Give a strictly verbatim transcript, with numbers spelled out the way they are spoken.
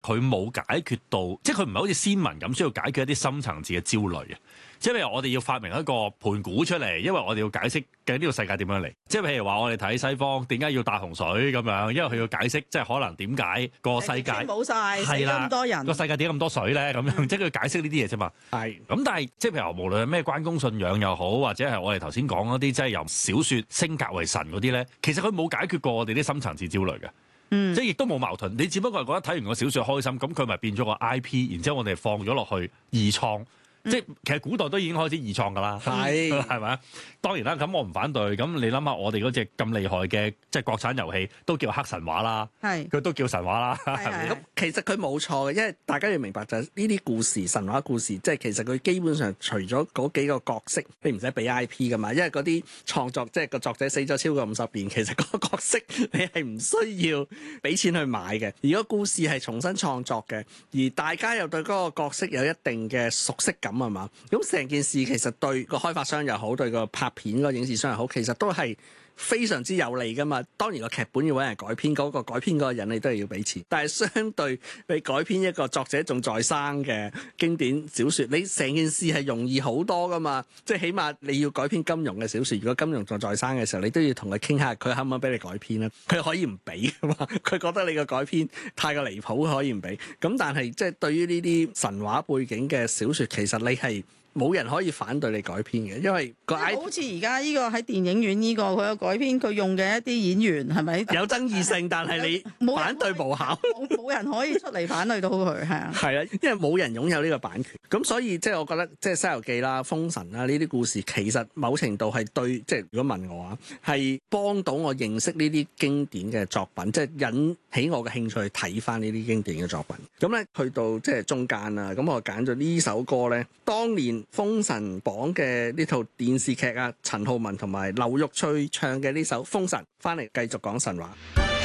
佢冇解決到，即係佢唔係好似先文咁需要解決一啲深層次嘅焦慮嘅。即係譬如我哋要發明一個盤古出嚟，因為我哋要解釋嘅呢個世界點樣嚟。即係譬如話我哋睇西方點解要大洪水咁樣，因為佢要解釋即係可能點解個世界冇晒，死咁多人， 個世界點咁多水咧咁樣，即係佢解釋呢啲嘢啫嘛。係咁，但係即係譬如無論係咩關公信仰又好，或者係我哋頭先講嗰啲即係由小説升格為神嗰啲咧，其實佢冇解決過我哋啲深層次焦慮嘅。嗯、即係亦都冇矛盾，你只不過係覺得睇完個小説開心，咁佢咪變咗個 I P， 然之後我哋放咗落去二創。即係其實古代都已經開始二創㗎啦，係係咪啊？當然啦，咁我唔反對。咁你諗下，我哋嗰隻咁厲害嘅即係國產遊戲都叫黑神話啦，係佢都叫神話啦。 咁其實佢冇錯嘅，因為大家要明白就係呢啲故事神話故事，即係其實佢基本上除咗嗰幾個角色，你唔使俾 I P 㗎嘛，因為嗰啲創作即係個作者死咗超過五十年，其實嗰個角色你係唔需要俾錢去買嘅。如果故事係重新創作嘅，而大家又對嗰個角色有一定嘅熟悉感。咁啊嘛，咁成件事其實對個開發商又好，對個拍片個影視商又好，其實都係非常之有利噶嘛。當然個劇本要揾人改編，嗰、嗰個改編嗰個人你都係要俾錢。但係相對你改編一個作者仲在生嘅經典小説，你成件事係容易好多噶嘛。即係起碼你要改編金庸嘅小説，如果金庸仲在生嘅時候，你都要同佢傾下，佢肯唔肯俾你改編咧？佢可以唔俾噶嘛？佢覺得你個改編太過離譜，可以唔俾。咁但係即係對於呢啲神話背景嘅小説，其實你係冇人可以反對你改編嘅，因為個 I P 好似而家呢個喺電影院呢、這個佢有改編，佢用嘅一啲演員係咪有爭議性？但係你反對無效， 冇冇人可以出嚟反對到佢，係啊， 係啊，因為冇人擁有呢個版權，咁所以即係我覺得即係《西遊記》啦、《封神》啦呢啲故事，其實某程度係對，即係如果問我啊，係幫到我認識呢啲經典嘅作品，即係引起我嘅興趣去睇翻呢啲經典嘅作品。咁咧去到即係中間啦，咁我揀咗呢首歌咧，當年封神榜嘅呢套電視劇啊，陳浩民同埋劉玉翠唱嘅呢首《封神》，翻嚟繼續講神話。